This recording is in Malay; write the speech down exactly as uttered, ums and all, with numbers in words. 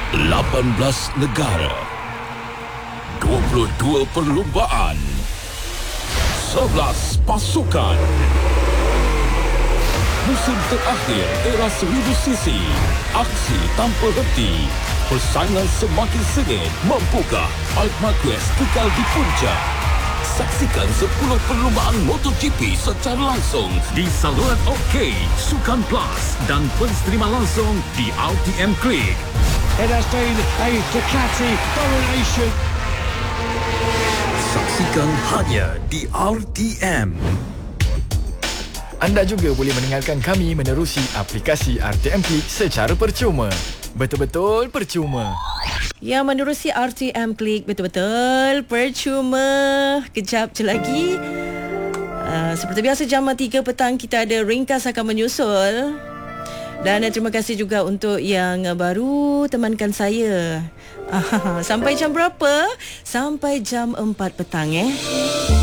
lapan belas negara, dua puluh dua perlumbaan, sebelas pasukan. Musim terakhir era seribu sisi, aksi tanpa henti, persaingan semakin sengit. Mampukah Marc Marquez kekal di puncak? Saksikan sepuluh perlumbaan MotoGP secara langsung di saluran OK, Sukan Plus dan pensterima langsung di R T M Click. It has been a Ducati domination. Saksikan hanya di R T M. Anda juga boleh mendengarkan kami menerusi aplikasi R T M Click secara percuma. Betul-betul percuma. Yang menerusi R T M Click betul-betul percuma. Kejap je lagi. Uh, seperti biasa jam tiga petang kita ada ringkas akan menyusul. Dan uh, terima kasih juga untuk yang uh, baru temankan saya. Uh, sampai jam berapa? Sampai jam empat petang eh.